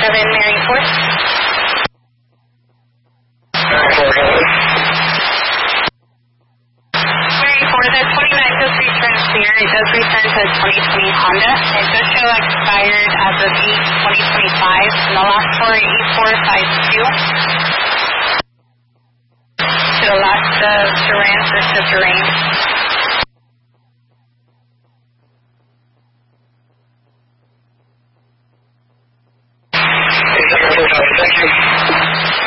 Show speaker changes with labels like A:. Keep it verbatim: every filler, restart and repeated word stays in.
A: seven, Mary four. Mary four, the twenty-nine does return clear. It does return to twenty twenty Honda. It does show expired as of eight twenty twenty-five. And the last four, eight four five two. To the last of Duran, first of Duran.